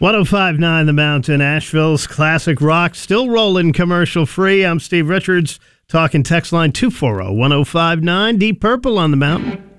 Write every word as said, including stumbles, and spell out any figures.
oh five point nine The Mountain, Asheville's classic rock, still rolling commercial free. I'm Steve Richards, talking text line two four zero, one oh five nine, Deep Purple on the Mountain.